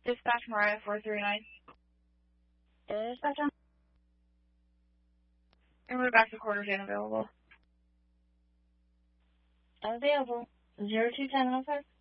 Dispatch Mariah 439. Dispatch on. And we're back to quarters and available. Available. 021005.